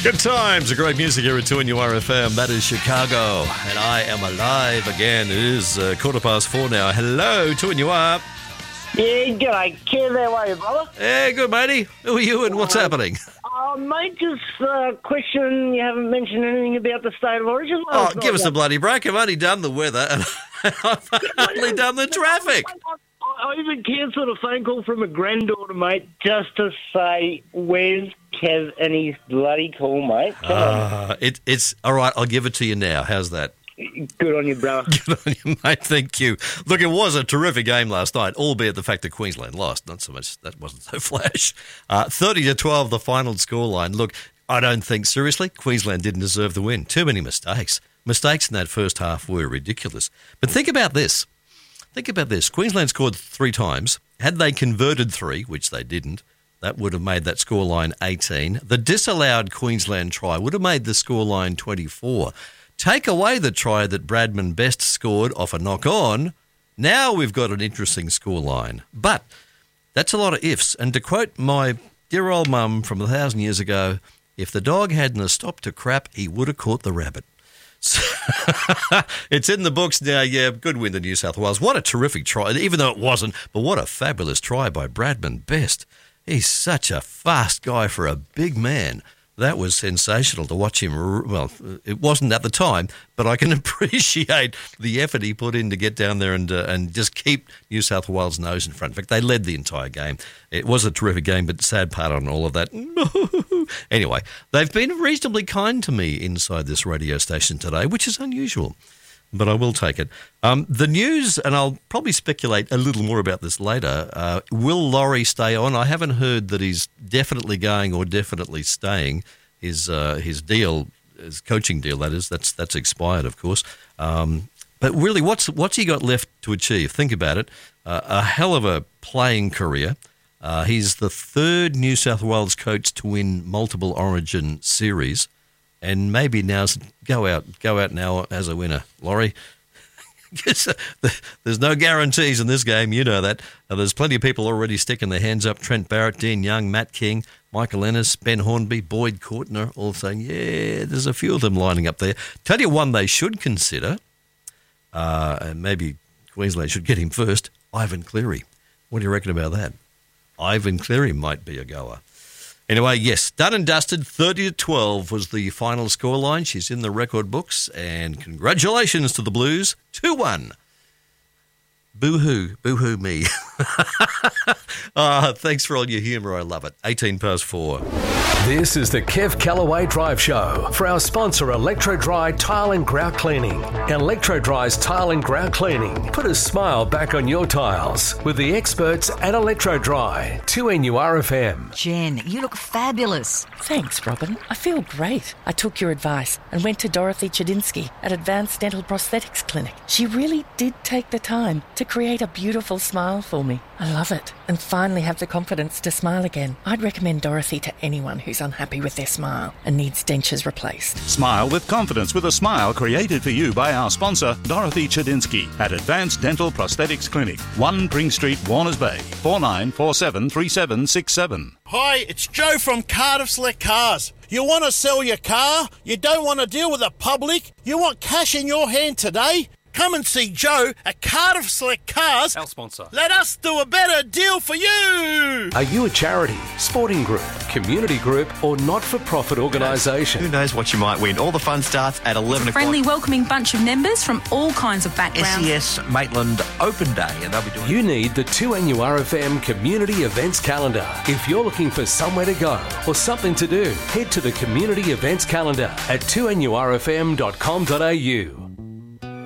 Good times, great music here at 2NURFM. That is Chicago, and I am alive again. It is 4:15 now. Hello, 2NUR. Yeah, g'day. Kev, how are you, brother? Yeah, good, matey. Who are you and what's happening? Mate, just question, you haven't mentioned anything about the state of origin? Oh, give us a bloody break. I've only done the weather and I've only done the traffic. I even cancelled a phone call from a granddaughter, mate, just to say, where's Kev and his bloody call, mate? Come on. It's all right, I'll give it to you now. How's that? Good on you, brother. Good on you, mate. Thank you. Look, it was a terrific game last night, albeit the fact that Queensland lost. Not so much, that wasn't so flash. 30-12, the final scoreline. Look, I don't think, seriously, Queensland didn't deserve the win. Too many mistakes. Mistakes in that first half were ridiculous. But think about this. Queensland scored 3 times. Had they converted 3, which they didn't, that would have made that scoreline 18. The disallowed Queensland try would have made the scoreline 24. Take away the try that Bradman Best scored off a knock-on, now we've got an interesting scoreline. But that's a lot of ifs. And to quote my dear old mum from 1,000 years ago, if the dog hadn't stopped to crap, he would have caught the rabbit. So it's in the books now. Yeah, good win to New South Wales. What a terrific try, even though it wasn't, but what a fabulous try by Bradman Best. He's such a fast guy for a big man. That was sensational to watch him. Well, it wasn't at the time, but I can appreciate the effort he put in to get down there and just keep New South Wales' nose in front. In fact, they led the entire game. It was a terrific game, but sad part on all of that. Anyway, they've been reasonably kind to me inside this radio station today, which is unusual, but I will take it. The news, and I'll probably speculate a little more about this later, will Laurie stay on? I haven't heard that he's definitely going or definitely staying. His deal, his coaching deal, that is, that's expired, of course. But really, what's he got left to achieve? Think about it. A hell of a playing career. He's the 3rd New South Wales coach to win multiple Origin series. And maybe now's go out now as a winner, Laurie. There's no guarantees in this game, you know that. There's plenty of people already sticking their hands up. Trent Barrett, Dean Young, Matt King, Michael Ennis, Ben Hornby, Boyd Courtner, all saying, yeah, there's a few of them lining up there. Tell you one they should consider, and maybe Queensland should get him first, Ivan Cleary. What do you reckon about that? Ivan Cleary might be a goer. Anyway, yes, done and dusted. 30-12 was the final scoreline. She's in the record books, and congratulations to the Blues. 2-1. Boo-hoo. Boo-hoo me. Thanks for all your humour. I love it. 4:18. This is the Kev Callaway Drive Show for our sponsor, Electro Dry Tile and Grout Cleaning. Electro Dry's Tile and Grout Cleaning. Put a smile back on your tiles with the experts at Electro Dry. 2NURFM. Jen, you look fabulous. Thanks, Robin. I feel great. I took your advice and went to Dorothy Chedinsky at Advanced Dental Prosthetics Clinic. She really did take the time to create a beautiful smile for me. I love it and finally have the confidence to smile again. I'd recommend Dorothy to anyone who's unhappy with their smile and needs dentures replaced. Smile with confidence with a smile created for you by our sponsor, Dorothy Chedinsky at Advanced Dental Prosthetics Clinic, 1 Pring Street, Warners Bay, 49473767. Hi, it's Joe from Cardiff Select Cars. You want to sell your car? You don't want to deal with the public? You want cash in your hand today? Come and see Joe at Cardiff Select Cars. Our sponsor. Let us do a better deal for you. Are you a charity, sporting group, community group, or not-for-profit organisation? Who knows what you might win? All the fun starts at 11 o'clock. Friendly, welcoming bunch of members from all kinds of backgrounds. SES Maitland Open Day, and they'll be doing... You need the 2NURFM Community Events Calendar. If you're looking for somewhere to go or something to do, head to the Community Events Calendar at 2NURFM.com.au.